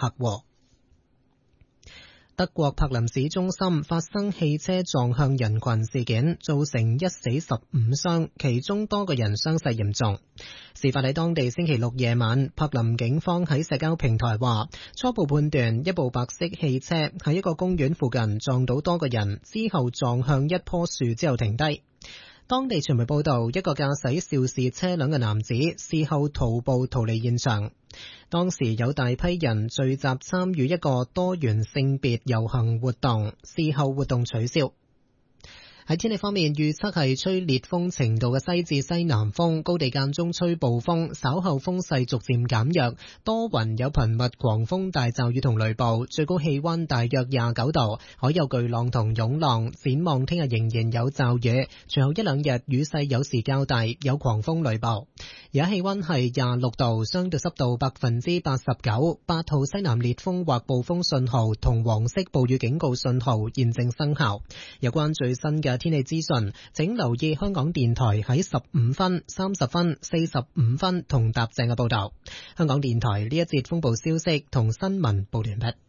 客戶。德國柏林市中心發生汽車撞向人群事件，造成1死15傷，其中多個人傷勢嚴重。事發喺當地星期六夜晚，柏林警方喺社交平台話，初步判斷一部白色汽車喺一個公園附近撞到多個人，之後撞向一棵樹之後停低。當地傳媒報道，一個駕駛肇事車輛嘅男子事後徒步逃離現場。當時有大批人聚集參與一個多元性別遊行活動，事後活動取消。喺天氣方面，預測係吹烈風程度嘅西至西南風，高地間中吹暴風，稍後風勢逐漸減弱，多雲有頻密狂風大驟雨同雷暴，最高氣溫大約29度，海有巨浪同湧浪。展望聽日仍然有驟雨，隨後一兩日雨勢有時較大，有狂風雷暴。而家氣溫係26度，相對濕度89%，8號西南烈風或暴風信號同黃色暴雨警告信號現正生效。有關最新嘅天氣資訊，請留意香港電台喺15分、30分、45分同踏正嘅報道。香港電台呢一節風暴消息同新聞報完畢。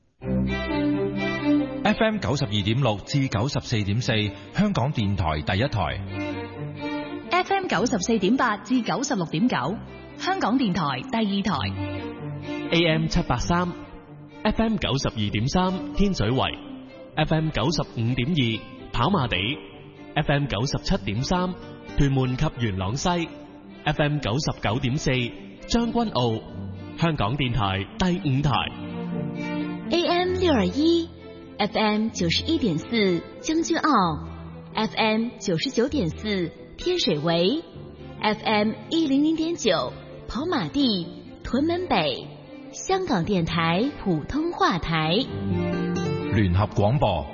FM 92.6至94.4，香港電台第一台。 FM 94.8至96.9，香港電台第二台。 AM 783 ，FM 92.3天水圍，FM 95.2跑馬地，FM 97.3屯門及元朗西，FM 99.4將軍澳，香港電台第五台。 AM 621 FM 91.4將軍澳， FM 99.4天水圍， FM 100.9跑馬地屯門北，香港電台普通話台。 聯合廣播。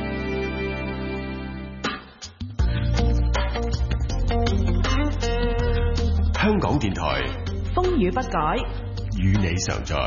香港電台風雨不改， 與你常在。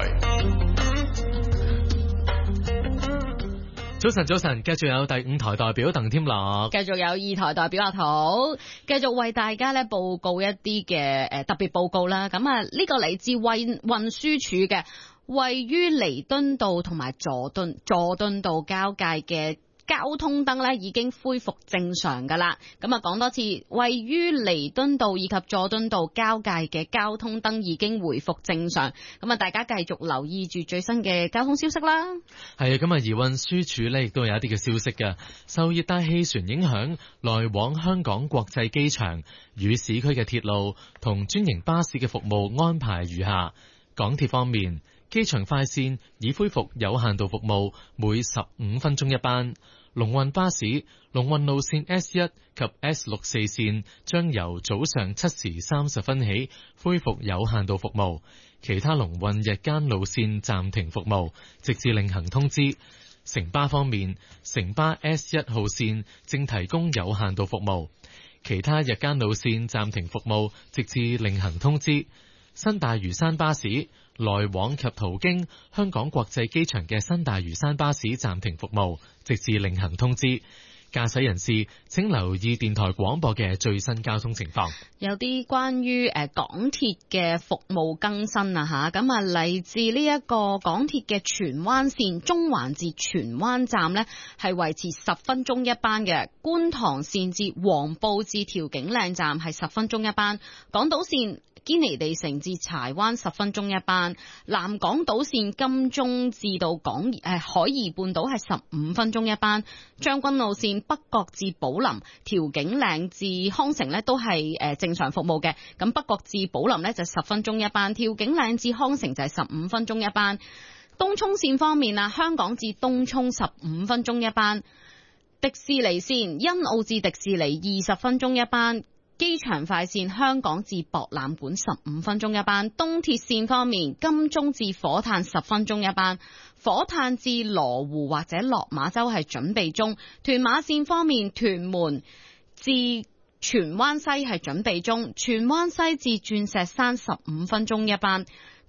早晨，繼續有第五台代表鄧添樂， 繼續有二台代表阿土，繼續為大家咧報告一啲嘅特別報告啦。咁啊，呢個嚟自運輸署嘅，位於彌敦道同埋佐敦道交界嘅交通燈咧已經恢復正常噶啦。咁啊，講多次，位於彌敦道以及佐敦道交界嘅交通燈已經恢復正常。咁啊，大家繼續留意住最新嘅交通消息啦。 係啊，咁啊，而運輸署呢亦都有一啲嘅消息嘅。受熱帶氣旋影響，來往香港國際機場與市區嘅鐵路同專營巴士嘅服務安排如下。港鐵方面，機場快線已恢復有限度服務，每15分鐘一班。龍運巴士、龍運路線 S1 及 S64 線將由早上7時30分起恢復有限度服務，其他龍運日間路線暫停服務，直至另行通知。城巴方面，城巴 S1 號線正提供有限度服務，其他日間路線暫停服務，直至另行通知。新大嶼山巴士來往及途經香港國際機場嘅新大嶼山巴士暫停服務，直至另行通知。駕駛人士請留意電台廣播嘅最新交通情況。 有啲關於港鐵嘅服務更新啊吓，咁啊嚟自呢一個港鐵嘅荃灣線中環至荃灣站呢，係維持10分鐘一班嘅。觀塘線至黃埔至調景嶺站係10分鐘一班。港島線堅尼地城至柴灣10分鐘一班，南港島線金鐘至到海怡半島係15分鐘一班，將軍澳線北角至寶林、調景嶺至康城呢都係正常服務嘅。咁北角至寶林呢就10分鐘一班，調景嶺至康城就係15分鐘一班。東涌線方面啊，香港至東涌15分鐘一班，迪士尼線欣澳至迪士尼20分鐘一班。機場快線香港至博覽館15分鐘一班。東鐵線方面，金鐘至火炭10分鐘一班，火炭至羅湖或者落馬洲係準備中。屯馬線方面，屯門至荃灣西係準備中，荃灣西至鑽石山15分鐘一班。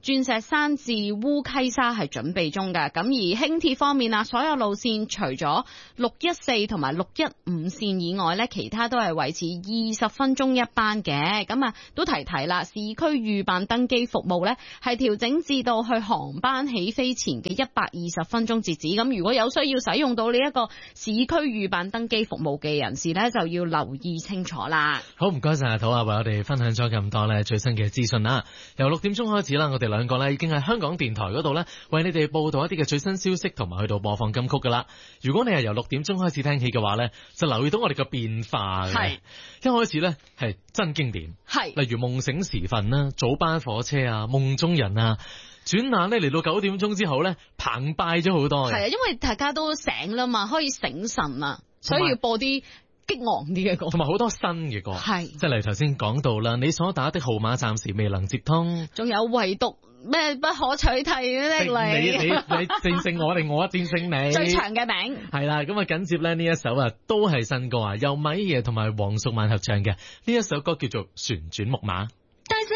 鑽石山至烏溪沙係準備中㗎。咁而輕鐵方面啊，所有路線除咗614同埋615線以外呢，其他都係維持20分鐘一班嘅。咁啊，都提啦，市區預辦登機服務呢係調整至到去航班起飛前嘅120分鐘截止。咁如果有需要使用到呢一個市區預辦登機服務嘅人士呢，就要留意清楚啦。 好，唔該晒阿土啊，為我哋分享咗咁多呢最新嘅資訊啦。由6點鐘開始啦，我哋兩個呢已經喺香港電台嗰度呢，為你哋報道一啲嘅最新消息，同埋去到播放金曲噶啦。如果你係由6點鐘開始聽起嘅話呢，就留意到我哋嘅變化嘅。係一開始呢係真經典，係例如夢醒時分啦、早班火車啊、夢中人啊。轉眼呢嚟到9點鐘之後呢，澎湃咗好多嘅。係啊， 因為大家都醒啦嘛，可以醒神啦，所以要播啲激昂啲嘅歌，同埋好多新嘅歌。係，即係例如頭先講到啦，你所打的號碼暫時未能接通， 仲有唯獨咩不可取替的你戰勝我定我戰勝你最長嘅名係啦。咁啊緊接咧呢一首啊都係新歌啊，由米爺同埋黃淑蔓合唱嘅呢一首歌叫做旋轉木馬。